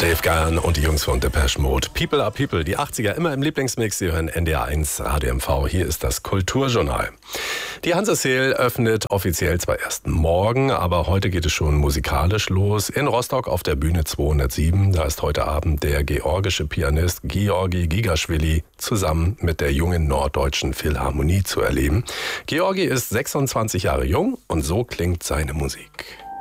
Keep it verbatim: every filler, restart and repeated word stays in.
Dave Gahan und die Jungs von Depeche Mode. People are People, die achtziger immer im Lieblingsmix. Sie hören N D R eins Radio M V. Hier ist das Kulturjournal. Die Hanseseel öffnet offiziell zwar erst morgen, aber heute geht es schon musikalisch los. In Rostock auf der Bühne zweihundertsieben. Da ist heute Abend der georgische Pianist Georgi Gigaschwili zusammen mit der jungen Norddeutschen Philharmonie zu erleben. Georgi ist sechsundzwanzig Jahre jung und so klingt seine Musik.